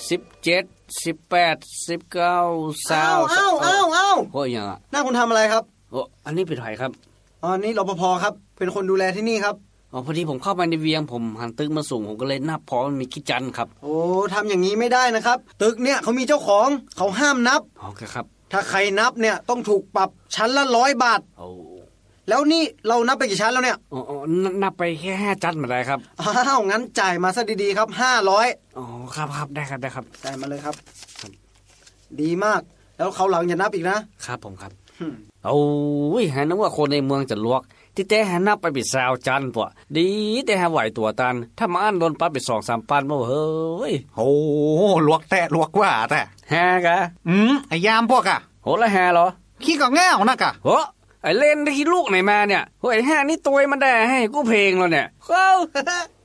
17 18 19 20โอ้ยยังอ่ะหน้าคุณทำอะไรครับโอ้อันนี้เป็นไผครับอ๋อนี่รปภครับเป็นคนดูแลที่นี่ครับอ๋อพอดีผมเข้าไปในเวียงผมหันตึกมาสูงผมก็เลยนับพอมันมีขี้จันครับโอ้ทำอย่างนี้ไม่ได้นะครับตึกเนี่ยเขามีเจ้าของเขาห้ามนับอ๋อครับถ้าใครนับเนี่ยต้องถูกปรับชั้นละ100 บาทโอ้แล้วนี่เรานับไปกี่ชั้นแล้วเนี่ยอ๋อนับไปแค่5ชั้นมาได้ครับอ้าวงั้นจ่ายมาซะดีๆครับ500 อ๋อครับได้ครับจ่ายมาเลยครับดีมากแล้วเขาหลังอย่านับอีกนะครับผมครับโอ้ยหานึกว่าคนในเมืองจะลวกที่แต่หานับไปเป็น20จันป่ะดีแต่หาไหวตัวตันถ้ามาอันโดนปั๊บไป 2-3 ปันบ่เฮ้ยโอ้ลวกแต่ลวกว่าแต่หากะไอ้ยามพวกอ่ะโหละหาเหรอขี้ก็ง่าวนะกะโหไอ้เล่นที่ลูกไหนมาเนี่ยโหไอ้ห่านี่ตัวมันได้ให้กูเพลงแล้วเนี่ยเอ้า